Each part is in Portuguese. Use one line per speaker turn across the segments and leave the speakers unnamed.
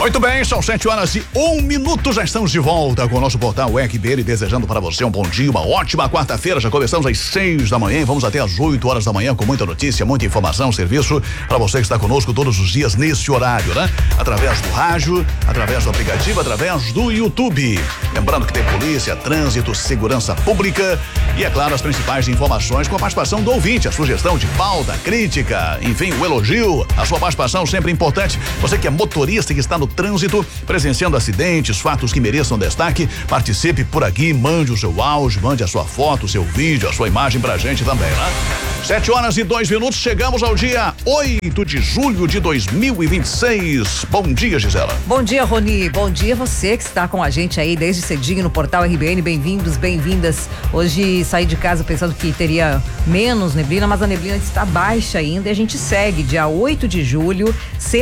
Muito bem, são 7h01, já estamos de volta com o nosso portal RBN, desejando para você um bom dia, uma ótima quarta-feira. Já começamos às 6 da manhã e vamos até às 8 horas da manhã com muita notícia, muita informação, serviço para você que está conosco todos os dias nesse horário, né? Através do rádio, através do aplicativo, através do YouTube. Lembrando que tem polícia, trânsito, segurança pública e, é claro, as principais informações com a participação do ouvinte, a sugestão de pauta, crítica, enfim, o elogio, a sua participação sempre importante. Você que é motorista e que está no trânsito, presenciando acidentes, fatos que mereçam destaque, participe por aqui, mande o seu áudio, mande a sua foto, o seu vídeo, a sua imagem pra gente também, né? 7h02, chegamos ao dia 8 de julho de 2026. Bom dia, Gisela.
Bom dia, Rony. Bom dia você que está com a gente aí desde cedinho no portal RBN. Bem-vindos, bem-vindas. Hoje saí de casa pensando que teria menos neblina, mas a neblina está baixa ainda e a gente segue dia 8 de julho,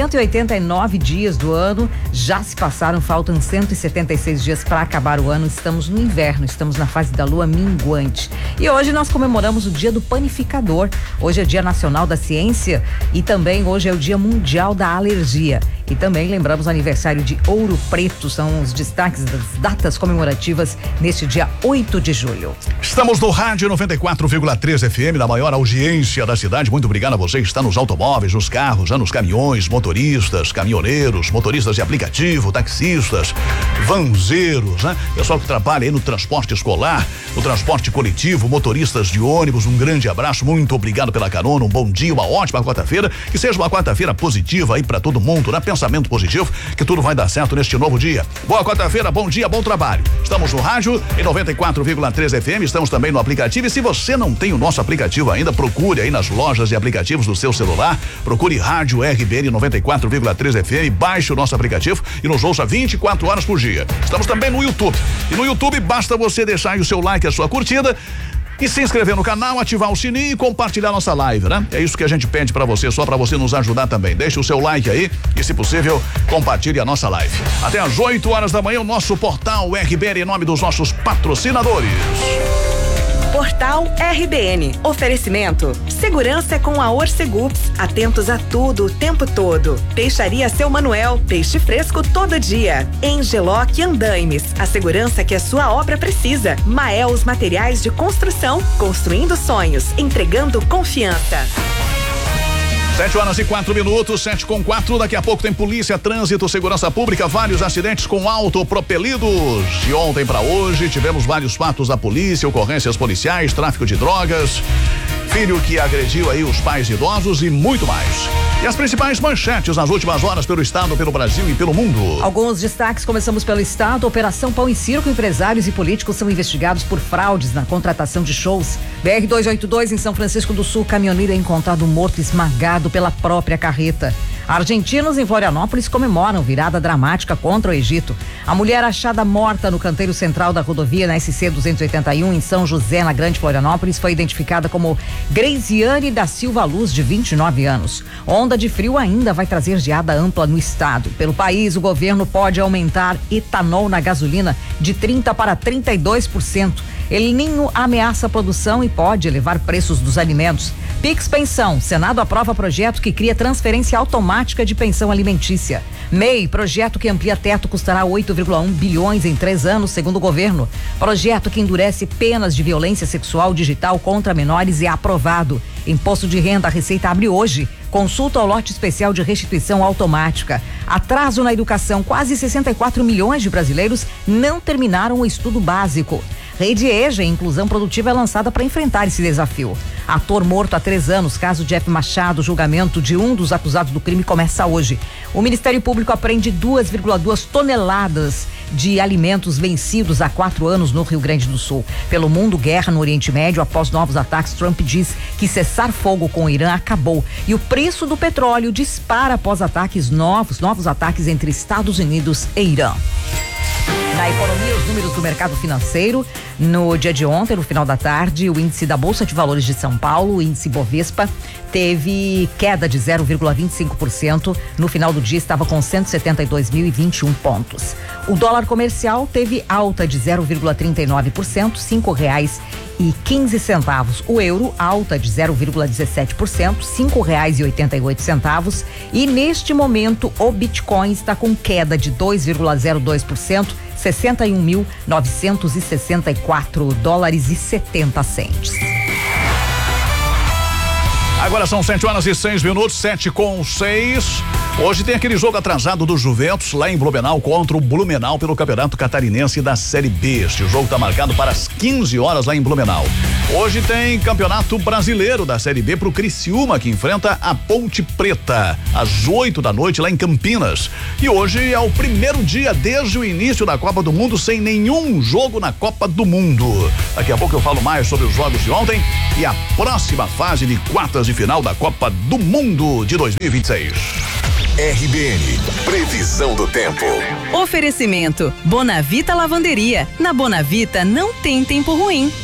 189 dias do ano, já se passaram, faltam 176 dias para acabar o ano. Estamos no inverno, estamos na fase da lua minguante. E hoje nós comemoramos o dia do panificador. Hoje é Dia Nacional da Ciência e também hoje é o Dia Mundial da Alergia. E também lembramos o aniversário de Ouro Preto, são os destaques das datas comemorativas neste dia 8 de julho.
Estamos no rádio 94,3 FM, na maior audiência da cidade. Muito obrigado a você que está nos automóveis, nos carros, nos caminhões, motoristas, caminhoneiros, motoristas de aplicativo, taxistas, vanzeiros, né? Pessoal que trabalha aí no transporte escolar, no transporte coletivo, motoristas de ônibus, um grande abraço, muito obrigado pela carona, um bom dia, uma ótima quarta-feira, que seja uma quarta-feira positiva aí para todo mundo, né? Pensamento positivo, que tudo vai dar certo neste novo dia. Boa quarta-feira, bom dia, bom trabalho. Estamos no rádio em 94,3 FM, estamos também no aplicativo e se você não tem o nosso aplicativo ainda, procure aí nas lojas de aplicativos do seu celular, procure Rádio RBN 94,3 FM, baixe o nosso aplicativo e nos ouça 24 horas por dia. Estamos também no YouTube e no YouTube basta você deixar aí o seu like, a sua curtida e se inscrever no canal, ativar o sininho e compartilhar nossa live, né? É isso que a gente pede pra você, só pra você nos ajudar também. Deixe o seu like aí e, se possível, compartilhe a nossa live. Até às 8 horas da manhã, o nosso portal RBN, em nome dos nossos patrocinadores.
Portal RBN. Oferecimento. Segurança com a Orcegups. Atentos a tudo o tempo todo. Peixaria Seu Manuel. Peixe fresco todo dia. Engeloc Andaimes. A segurança que a sua obra precisa. Maels Materiais de Construção. Construindo sonhos. Entregando confiança.
7h04, 7h04, daqui a pouco tem polícia, trânsito, segurança pública, vários acidentes com autopropelidos. De ontem para hoje tivemos vários fatos da polícia, ocorrências policiais, tráfico de drogas, filho que agrediu aí os pais idosos e muito mais. E as principais manchetes nas últimas horas pelo estado, pelo Brasil e pelo mundo.
Alguns destaques, começamos pelo estado. Operação Pão e Circo, empresários e políticos são investigados por fraudes na contratação de shows. BR-282 em São Francisco do Sul, caminhoneiro é encontrado morto esmagado pela própria carreta. Argentinos em Florianópolis comemoram virada dramática contra o Egito. A mulher achada morta no canteiro central da rodovia na SC 281 em São José, na Grande Florianópolis, foi identificada como Greisiane da Silva Luz, de 29 anos. Onda de frio ainda vai trazer geada ampla no estado. Pelo país, o governo pode aumentar etanol na gasolina de 30% para 32%. El Ninho ameaça a produção e pode elevar preços dos alimentos. Pix Pensão, Senado aprova projeto que cria transferência automática de pensão alimentícia. MEI, projeto que amplia teto, custará 8,1 bilhões em 3 anos, segundo o governo. Projeto que endurece penas de violência sexual digital contra menores é aprovado. Imposto de renda, a Receita abre hoje. Consulta ao lote especial de restituição automática. Atraso na educação, quase 64 milhões de brasileiros não terminaram o estudo básico. Rede EJA, inclusão produtiva, é lançada para enfrentar esse desafio. Ator morto há 3 anos, caso Jeff Machado, julgamento de um dos acusados do crime começa hoje. O Ministério Público apreende 2,2 toneladas de alimentos vencidos há 4 anos no Rio Grande do Sul. Pelo mundo, guerra no Oriente Médio após novos ataques. Trump diz que cessar fogo com o Irã acabou. E o preço do petróleo dispara após ataques novos ataques entre Estados Unidos e Irã. Na economia, os números do mercado financeiro. No dia de ontem, no final da tarde, o índice da Bolsa de Valores de São Paulo, o índice Bovespa, teve queda de 0,25%. No final do dia, estava com 172.021 pontos. O dólar comercial teve alta de 0,39%, R$5,15. O euro, alta de 0,17%, R$5,88. E neste momento, o Bitcoin está com queda de 2,02%, $61.964,70.
Agora são 7h06, 7:06. Hoje tem aquele jogo atrasado do Juventus lá em Blumenau contra o Blumenau pelo Campeonato Catarinense da Série B. Este jogo está marcado para as 15 horas lá em Blumenau. Hoje tem Campeonato Brasileiro da Série B pro Criciúma, que enfrenta a Ponte Preta às 8 da noite lá em Campinas. E hoje é o primeiro dia desde o início da Copa do Mundo sem nenhum jogo na Copa do Mundo. Daqui a pouco eu falo mais sobre os jogos de ontem e a próxima fase de quartas de final da Copa do Mundo de 2026.
RBN, previsão do tempo.
Oferecimento, Bonavita Lavanderia. Na Bonavita não tem tempo ruim.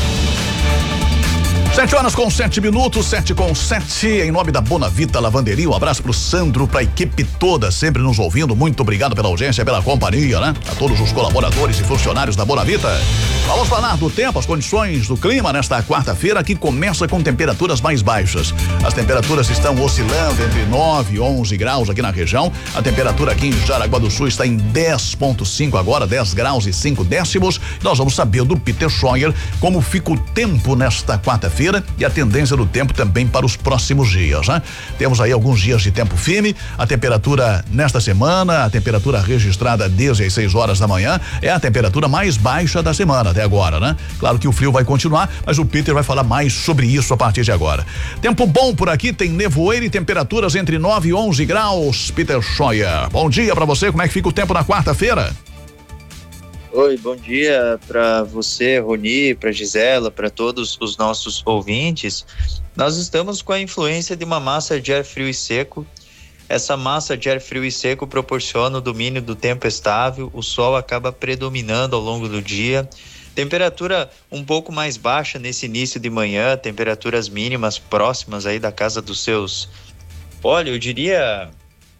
7h07, 7:07, em nome da Bonavita Lavanderia. Um abraço pro Sandro, pra equipe toda, sempre nos ouvindo. Muito obrigado pela audiência, pela companhia, né? A todos os colaboradores e funcionários da Bonavita. Vamos falar do tempo, as condições do clima nesta quarta-feira, que começa com temperaturas mais baixas. As temperaturas estão oscilando entre 9 e 11 graus aqui na região. A temperatura aqui em Jaraguá do Sul está em 10,5 agora, 10 graus e 5 décimos. Nós vamos saber do Peter Scheuer como fica o tempo nesta quarta-feira e a tendência do tempo também para os próximos dias, né? Temos aí alguns dias de tempo firme. A temperatura nesta semana, a temperatura registrada desde as 6 horas da manhã é a temperatura mais baixa da semana até agora, né? Claro que o frio vai continuar, mas o Peter vai falar mais sobre isso a partir de agora. Tempo bom por aqui, tem nevoeiro e temperaturas entre 9 e 11 graus. Peter Scheuer, bom dia para você, como é que fica o tempo na quarta-feira?
Oi, bom dia para você, Roni, para Gisela, para todos os nossos ouvintes. Nós estamos com a influência de uma massa de ar frio e seco. Essa massa de ar frio e seco proporciona o domínio do tempo estável, o sol acaba predominando ao longo do dia. Temperatura um pouco mais baixa nesse início de manhã, temperaturas mínimas próximas aí da casa dos seus, olha, eu diria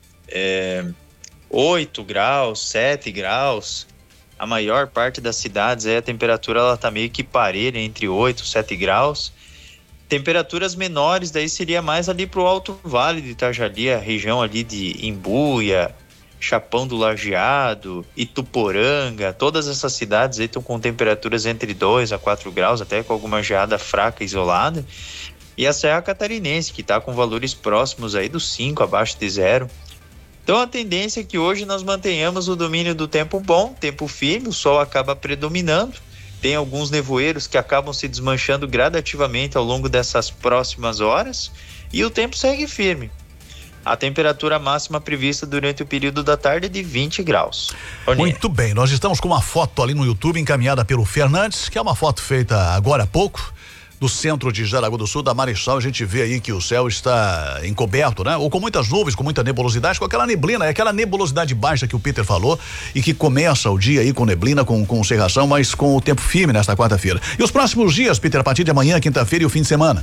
8 graus, 7 graus. A maior parte das cidades aí a temperatura ela tá meio que parelha entre 8 e 7 graus. Temperaturas menores daí seria mais ali pro Alto Vale de Itajaí, a região ali de Imbuia, Chapão do Lajeado, Ituporanga, todas essas cidades aí estão com temperaturas entre 2 a 4 graus, até com alguma geada fraca isolada. E a Serra Catarinense, que está com valores próximos aí dos 5, abaixo de 0. Então a tendência é que hoje nós mantenhamos o domínio do tempo bom, tempo firme, o sol acaba predominando, tem alguns nevoeiros que acabam se desmanchando gradativamente ao longo dessas próximas horas e o tempo segue firme. A temperatura máxima prevista durante o período da tarde é de 20 graus.
Muito bem, nós estamos com uma foto ali no YouTube encaminhada pelo Fernandes, que é uma foto feita agora há pouco, do centro de Jaraguá do Sul, da Marechal. A gente vê aí que o céu está encoberto, né? Ou com muitas nuvens, com muita nebulosidade, com aquela neblina, é aquela nebulosidade baixa que o Peter falou e que começa o dia aí com neblina, com cerração, mas com o tempo firme nesta quarta-feira. E os próximos dias, Peter, a partir de amanhã, quinta-feira e o fim de semana?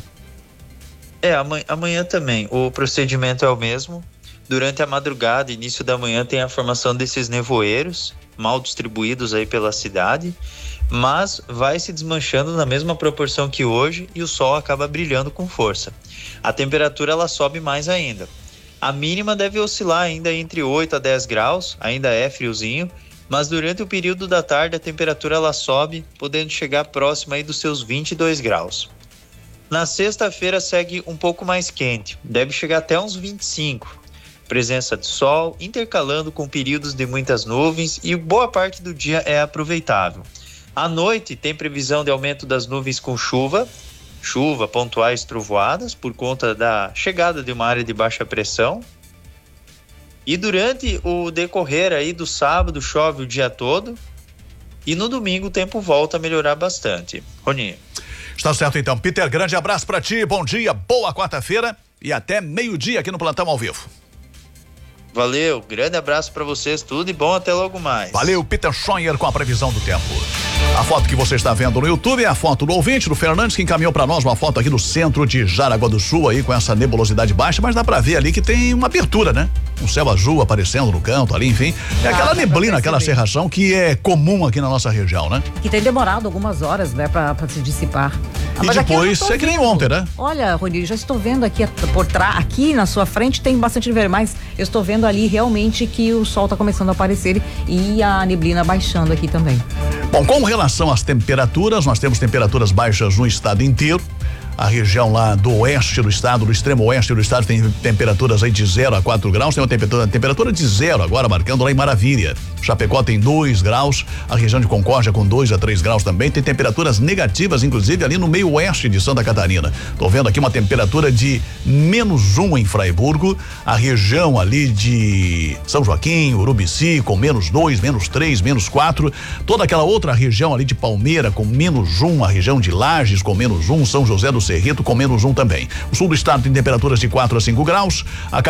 Amanhã também, o procedimento é o mesmo. Durante a madrugada, início da manhã, tem a formação desses nevoeiros, mal distribuídos aí pela cidade, mas vai se desmanchando na mesma proporção que hoje e o sol acaba brilhando com força. A temperatura ela sobe mais ainda. A mínima deve oscilar ainda entre 8 a 10 graus, ainda é friozinho, mas durante o período da tarde a temperatura ela sobe, podendo chegar próxima aí dos seus 22 graus. Na sexta-feira segue um pouco mais quente, deve chegar até uns 25. Presença de sol, intercalando com períodos de muitas nuvens e boa parte do dia é aproveitável. À noite tem previsão de aumento das nuvens com chuva, pontuais trovoadas por conta da chegada de uma área de baixa pressão. E durante o decorrer aí do sábado chove o dia todo e no domingo o tempo volta a melhorar bastante. Rony.
Está certo então. Peter, grande abraço para ti, bom dia, boa quarta-feira e até meio-dia aqui no Plantão ao Vivo.
Valeu, grande abraço para vocês, tudo de bom, até logo mais.
Valeu, Peter Schoer com a previsão do tempo. A foto que você está vendo no YouTube é a foto do ouvinte, do Fernandes, que encaminhou para nós uma foto aqui do centro de Jaraguá do Sul, aí com essa nebulosidade baixa, mas dá para ver ali que tem uma abertura, né? Um céu azul aparecendo no canto ali, enfim. É aquela neblina, aquela cerração que é comum aqui na nossa região, né?
Que tem demorado algumas horas, né, pra se dissipar.
E depois, é que nem ontem, né?
Olha, Rony, já estou vendo aqui por trás, aqui na sua frente tem bastante nevoeiro, mas eu estou vendo ali realmente que o sol está começando a aparecer e a neblina baixando aqui também.
Bom, com relação às temperaturas, nós temos temperaturas baixas no estado inteiro. A região lá do oeste do estado, do extremo oeste do estado, tem temperaturas aí de 0 a 4 graus. Tem uma temperatura de 0 agora, marcando lá em Maravilha. Chapecó tem 2 graus, a região de Concórdia com 2 a 3 graus também. Tem temperaturas negativas, inclusive, ali no meio oeste de Santa Catarina. Tô vendo aqui uma temperatura de -1 em Fraiburgo. A região ali de São Joaquim, Urubici, com -2, -3, -4. Toda aquela outra região ali de Palmeira com -1. A região de Lages com -1. São José do Cerrito com -1 também. O sul do estado tem temperaturas de 4 a 5 graus. A